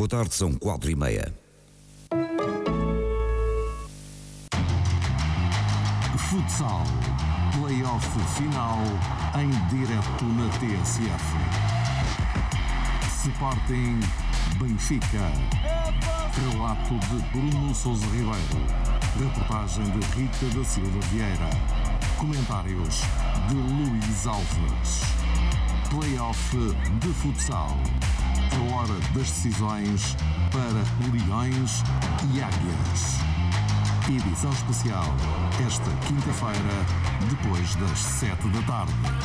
Boa tarde, são 4h30. Futsal, play-off final em direto na TSF. Sporting Benfica. Relato de Bruno Sousa Ribeiro. Reportagem de Rita da Silva Vieira. Comentários de Luís Alves. Play-off de futsal. A hora das decisões para Leões e Águias. Edição especial esta quinta-feira, depois das 7 da tarde.